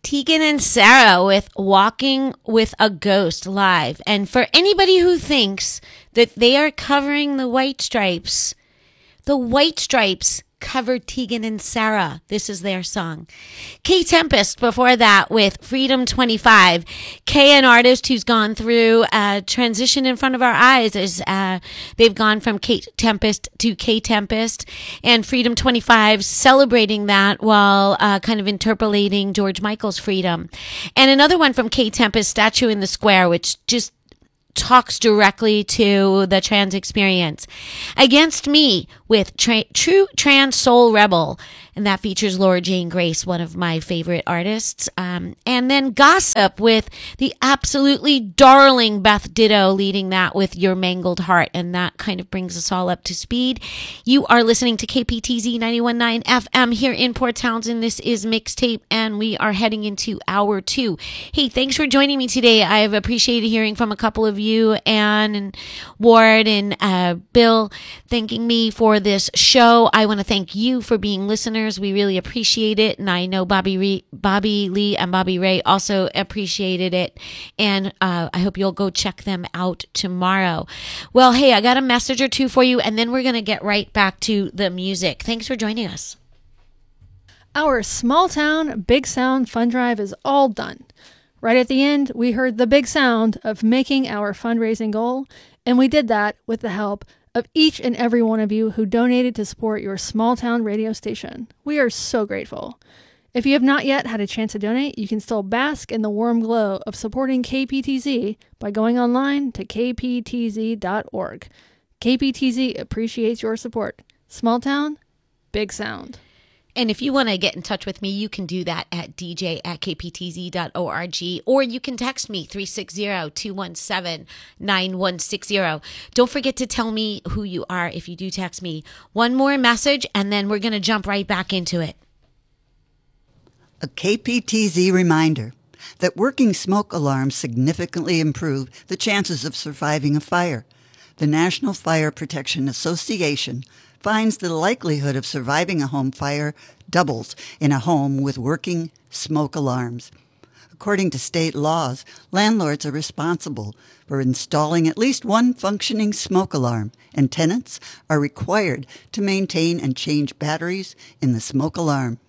Tegan and Sara with Walking with a Ghost live. And for anybody who thinks that they are covering the White Stripes covered Tegan and Sara. This is their song. K Tempest before that with Freedom 25. K, an artist who's gone through a transition in front of our eyes as they've gone from K Tempest to K Tempest, and Freedom 25 celebrating that while kind of interpolating George Michael's Freedom. And another one from K Tempest, Statue in the Square, which just talks directly to the trans experience. Against Me with True Trans Soul Rebel, and that features Laura Jane Grace, one of my favorite artists. And then Gossip with the absolutely darling Beth Ditto leading that with Your Mangled Heart, and that kind of brings us all up to speed. You are listening to KPTZ 91.9 FM here in Port Townsend. This is Mixtape, and we are heading into hour 2. Hey, thanks for joining me today. I have appreciated hearing from a couple of you, Anne and Ward and Bill, thanking me for this show. I want to thank you for being listeners. We really appreciate it, and I know Bobby Lee and Bobby Ray also appreciated it, and I hope you'll go check them out tomorrow. Well, hey, I got a message or two for you, and then we're going to get right back to the music. Thanks for joining us. Our small town big sound fund drive is all done. Right at the end, we heard the big sound of making our fundraising goal, and we did that with the help of each and every one of you who donated to support your small town radio station. We are so grateful. If you have not yet had a chance to donate, you can still bask in the warm glow of supporting KPTZ by going online to kptz.org. KPTZ appreciates your support. Small town, big sound. And if you want to get in touch with me, you can do that at dj@kptz.org, or you can text me 360-217-9160. Don't forget to tell me who you are if you do text me. One more message, and then we're going to jump right back into it. A KPTZ reminder that working smoke alarms significantly improve the chances of surviving a fire. The National Fire Protection Association finds the likelihood of surviving a home fire doubles in a home with working smoke alarms. According to state laws, landlords are responsible for installing at least one functioning smoke alarm, and tenants are required to maintain and change batteries in the smoke alarm.